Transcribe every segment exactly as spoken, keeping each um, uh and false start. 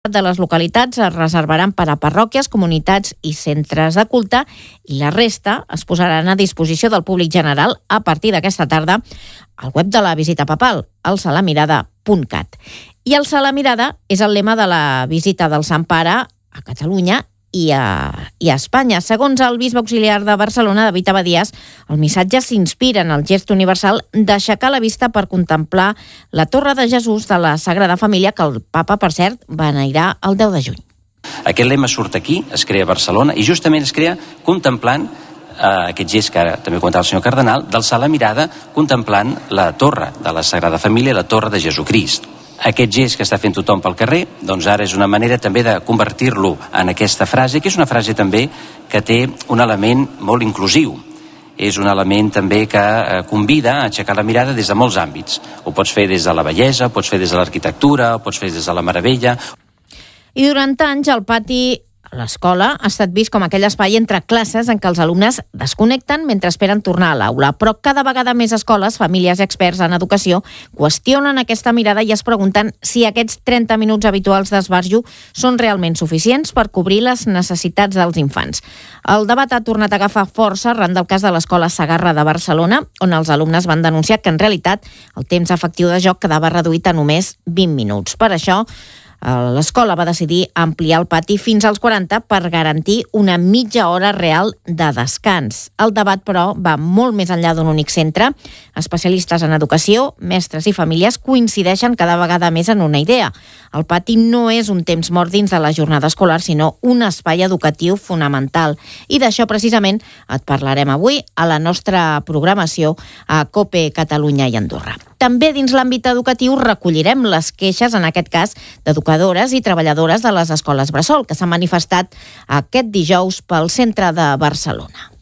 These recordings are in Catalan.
de les localitats es reservaran per a parròquies, comunitats i centres de culte i la resta es posaran a disposició del públic general a partir d'aquesta tarda al web de la visita papal, alça la mirada punt cat. I alça la mirada és el lema de la visita del Sant Pare a Catalunya i a, i a Espanya. Segons el bisbe auxiliar de Barcelona, David Abadías, el missatge s'inspira en el gest universal d'aixecar la vista per contemplar la Torre de Jesús de la Sagrada Família, que el papa, per cert, beneirà el deu de juny. Aquest lema surt aquí, es crea a Barcelona, i justament es crea contemplant eh, aquest gest que ara també comentava el senyor cardenal, d'alçar la mirada contemplant la Torre de la Sagrada Família, la Torre de Jesucrist. Aquest gest que està fent tothom pel carrer, doncs ara és una manera també de convertir-lo en aquesta frase, que és una frase també que té un element molt inclusiu. És un element també que convida a aixecar la mirada des de molts àmbits. Ho pots fer des de la bellesa, ho pots fer des de l'arquitectura, ho pots fer des de la meravella. I durant anys el pati a l'escola ha estat vist com aquell espai entre classes en què els alumnes desconnecten mentre esperen tornar a l'aula. Però cada vegada més escoles, famílies i experts en educació qüestionen aquesta mirada i es pregunten si aquests trenta minuts habituals d'esbarjo són realment suficients per cobrir les necessitats dels infants. El debat ha tornat a agafar força arran del cas de l'Escola Segarra de Barcelona, on els alumnes van denunciar que en realitat el temps efectiu de joc quedava reduït a només vint minuts. Per això, l'escola va decidir ampliar el pati fins als quaranta per garantir una mitja hora real de descans. El debat, però, va molt més enllà d'un únic centre. Especialistes en educació, mestres i famílies coincideixen cada vegada més en una idea. El pati no és un temps mort dins de la jornada escolar, sinó un espai educatiu fonamental. I d'això, precisament, et parlarem avui a la nostra programació a COPE Catalunya i Andorra. També dins l'àmbit educatiu recollirem les queixes, en aquest cas, d'educadores i treballadores de les escoles bressol, que s'han manifestat aquest dijous pel centre de Barcelona.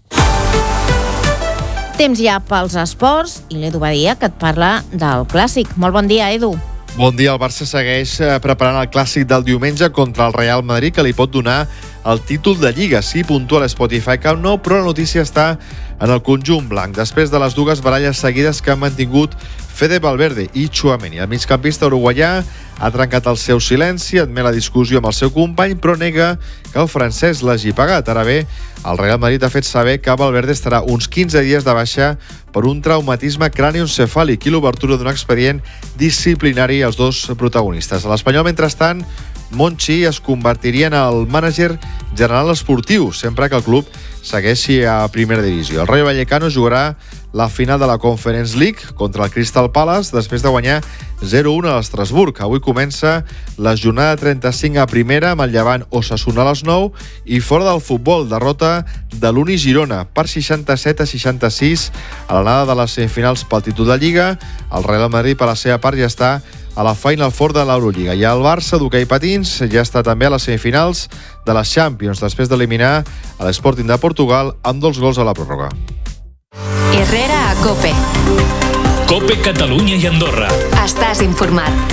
Temps ja pels esports i l'Edu Badia, que et parla del Clàssic. Molt bon dia, Edu. Bon dia, el Barça segueix preparant el Clàssic del diumenge contra el Real Madrid, que li pot donar el títol de Lliga. Sí, puntua l'Spotify Camp Nou, però la notícia està en el conjunt blanc. Després de les dues baralles seguides que han mantingut Fede Valverde i Tchouaméni, el migcampista uruguaià ha trencat el seu silenci, admet la discussió amb el seu company, però nega que el francès l'hagi pagat. Ara bé, el Real Madrid ha fet saber que Valverde estarà uns quinze dies de baixa per un traumatisme cranioencefàlic i l'obertura d'un expedient disciplinari als dos protagonistes. A l'Espanyol, mentrestant, Monchi es convertiria en el mànager general esportiu, sempre que el club segueixi a primera divisió. El Rayo Vallecano jugarà la final de la Conference League contra el Crystal Palace després de guanyar zero a un a l'Estrasburg. Avui comença la jornada trenta-cinc a primera amb el Llevant Osasuna a les nou i fora del futbol, derrota de l'Uni Girona per seixanta-set a seixanta-sis a l'anada de les semifinals pel títol de Lliga. El Real Madrid, per la seva part, ja està a la Final Four de l'Eurolliga. I el Barça d'hoquei patins ja està també a les semifinals de les Champions, després d'eliminar a l'Sporting de Portugal amb dos gols a la pròrroga. Herrera a COPE. COPE Catalunya i Andorra. Estàs informat.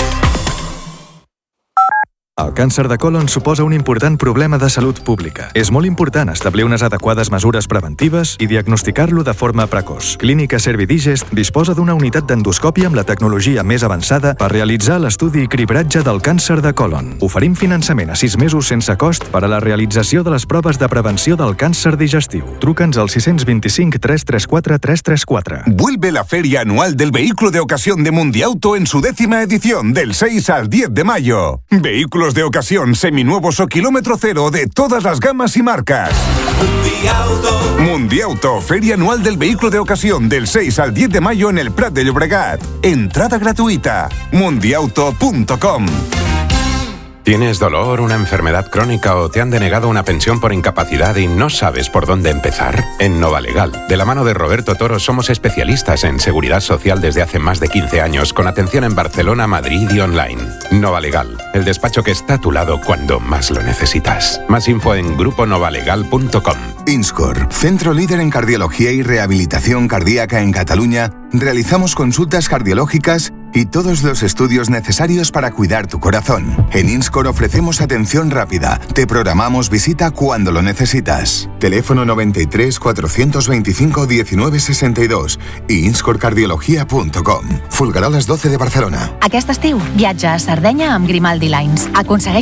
El càncer de còlon suposa un important problema de salut pública. És molt important establir unes adequades mesures preventives i diagnosticar-lo de forma precoç. Clínica Servidigest disposa d'una unitat d'endoscòpia amb la tecnologia més avançada per realitzar l'estudi i cribratge del càncer de còlon. Oferim finançament a sis mesos sense cost per a la realització de les proves de prevenció del càncer digestiu. Truca'ns al sis dos cinc, tres tres quatre, tres tres quatre. Vuelve la feria anual del vehículo de ocasión de Mundiauto en su décima edición, del seis al diez de mayo. Vehículos de ocasión, seminuevos o kilómetro cero de todas las gamas y marcas. Mundiauto. Mundiauto, feria anual del vehículo de ocasión, del seis al diez de mayo en el Prat de Llobregat. Entrada gratuita. mundiauto punto com. ¿Tienes dolor, una enfermedad crónica o te han denegado una pensión por incapacidad y no sabes por dónde empezar? En Novalegal, de la mano de Roberto Toro, somos especialistas en seguridad social desde hace más de quince años, con atención en Barcelona, Madrid y online. Novalegal, el despacho que está a tu lado cuando más lo necesitas. Más info en grupo novalegal punto com. INSCOR, centro líder en cardiología y rehabilitación cardíaca en Cataluña, realizamos consultas cardiológicas y todos los estudios necesarios para cuidar tu corazón. En Inscor ofrecemos atención rápida. Te programamos visita cuando lo necesitas. Teléfono noventa y tres, cuatrocientos veinticinco, diecinueve sesenta y dos y inscor cardiología punto com. Fulgaroles doce de Barcelona. Aquest estiu, viatja a Sardenya amb Grimaldi Lines. Aconsegueix